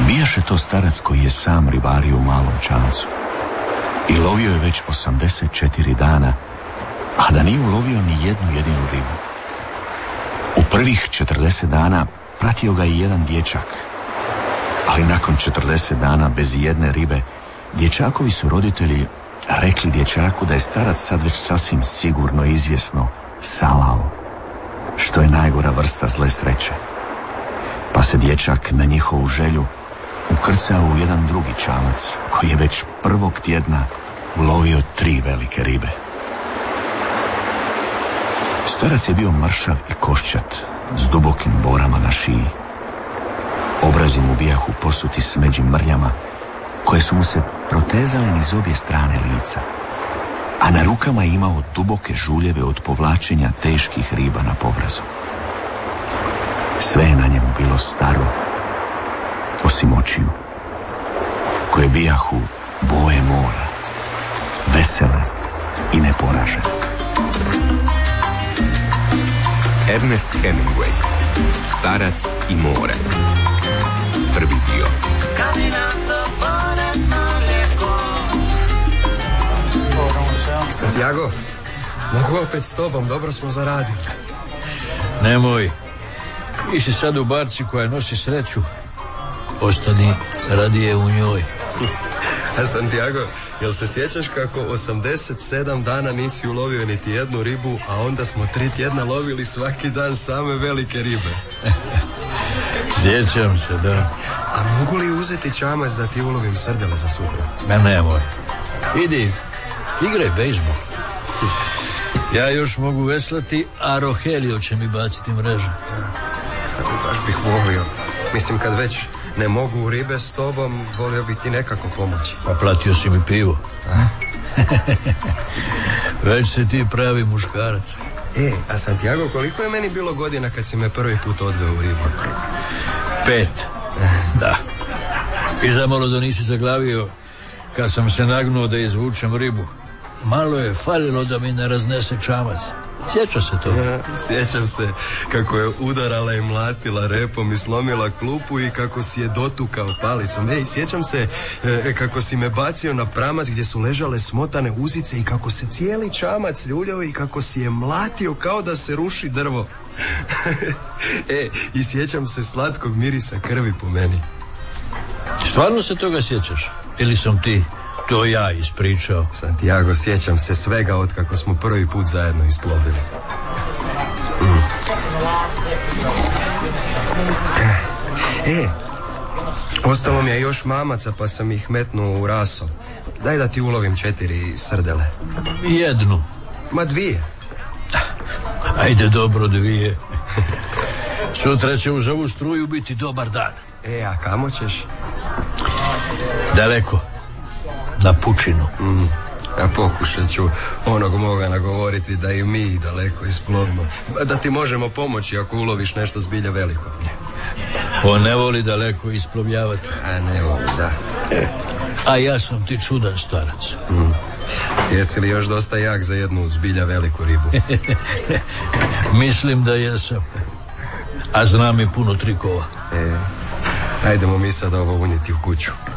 Bijaše to starac koji je sam ribario u malom čamcu i lovio je već 84 dana, a da nije ulovio ni jednu jedinu ribu. U prvih 40 dana pratio ga i jedan dječak, ali nakon 40 dana bez jedne ribe, dječakovi su roditelji rekli dječaku da je starac sad već sasvim sigurno i izvjesno salao, što je najgora vrsta zle sreće. Pa se dječak na njihovu želju ukrcao u jedan drugi čamac koji je već prvog tjedna ulovio 3 velike ribe. Starac je bio mršav i koščat s dubokim borama na šiji. Obrazi mu bijahu posuti smeđim mrljama koje su mu se protezale niz obje strane lica, a na rukama je imao duboke žuljeve od povlačenja teških riba na povrazu. Sve je na njemu bilo staro, osim očiju, koje bijahu boje mora, vesele i neporažene. Ernest Hemingway, Starac i more. Prvi dio. Santiago, mogu opet s tobom, dobro smo zaradili. Nemoj, ti si sad u barci koja nosi sreću. Ostani radije u njoj. A Santiago, jel se sjećaš kako 87 dana nisi ulovio niti jednu ribu, a onda smo 3 tjedna lovili svaki dan same velike ribe? Sjećam se, da. A mogu li uzeti čamac da ti ulovim srdele za sutra? Nemoj. Idi, igraj bejzbol. Ja još mogu veslati, a Rogelio će mi baciti mrežu. Baš bih volio. Mislim, kad već ne mogu ribe s tobom, volio bih ti nekako pomoći. Pa platio si mi pivo. Već si ti pravi muškarac. A Santiago, koliko je meni bilo godina kad si me prvi put odveo u ribu? 5. Da. I zamalo da nisi zaglavio kad sam se nagnuo da izvučem ribu. Malo je falilo da mi ne raznese čamac. Sjeća se to? Sjećam se kako je udarala i mlatila repom i slomila klupu i kako si je dotukao palicom. Sjećam se kako si me bacio na pramac gdje su ležale smotane uzice i kako se cijeli čamac ljuljao i kako si je mlatio kao da se ruši drvo. I sjećam se slatkog mirisa krvi po meni. Stvarno se toga sjećaš? Ili sam ti to ja ispričao? Santiago, sjećam se svega od kako smo prvi put zajedno isplovili. Ostalo mi je još mamaca, pa sam ih metnuo u raso. Daj da ti ulovim 4 srdele. 1. Ma 2. Ajde, dobro, 2. Sutra će uz ovu struju biti dobar dan. A kamo ćeš? Daleko. Na pučinu. A pokušat ću onog moga nagovoriti da i mi daleko isplovimo. Da ti možemo pomoći ako uloviš nešto zbilja veliko. On ne voli daleko isplovljavati. A ne voli, da. A ja sam ti čudan starac. Jesi li još dosta jak za jednu zbilja veliku ribu? Mislim da jesam. A znam i puno trikova. Ajdemo mi sad ovo unijeti u kuću.